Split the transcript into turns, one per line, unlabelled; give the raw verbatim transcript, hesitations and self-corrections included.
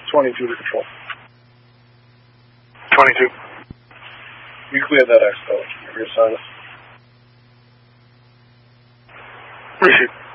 twenty-two to control.
twenty-two.
You cleared that X code. Your sinus.
Receive.